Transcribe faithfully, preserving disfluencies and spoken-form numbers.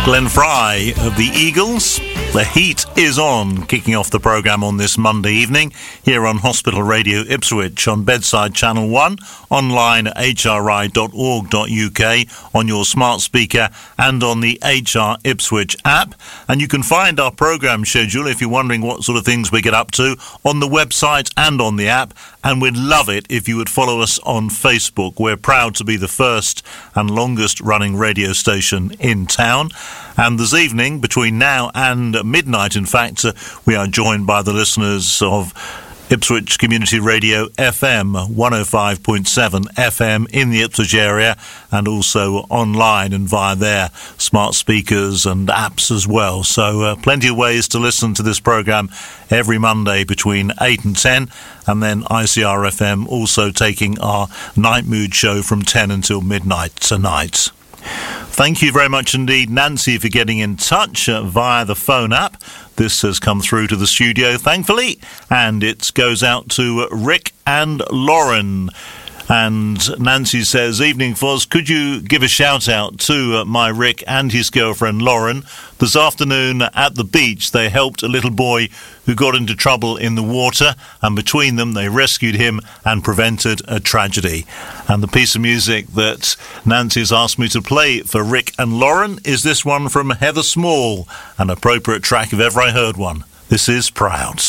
Glenn Fry of the Eagles. The heat is on, kicking off the programme on this Monday evening here on Hospital Radio Ipswich on Bedside Channel one, online at h r i dot org dot u k, on your smart speaker and on the H R Ipswich app. And you can find our programme schedule, if you're wondering what sort of things we get up to, on the website and on the app. And we'd love it if you would follow us on Facebook. We're proud to be the first and longest running radio station in town. And this evening, between now and midnight, in fact, uh, we are joined by the listeners of Ipswich Community Radio F M, one oh five point seven F M in the Ipswich area, and also online and via their smart speakers and apps as well. So uh, plenty of ways to listen to this programme every Monday between eight and ten, and then I C R F M also taking our Night Mood show from ten until midnight tonight. Thank you very much indeed, Nancy, for getting in touch uh, via the phone app. This has come through to the studio, thankfully, and it goes out to Rick and Lauren. And Nancy says, "Evening, Foz, could you give a shout out to uh, my Rick and his girlfriend Lauren? This afternoon at the beach they helped a little boy who got into trouble in the water, and between them they rescued him and prevented a tragedy." And the piece of music that Nancy has asked me to play for Rick and Lauren is this one from Heather Small, an appropriate track if ever I heard one. This is Proud.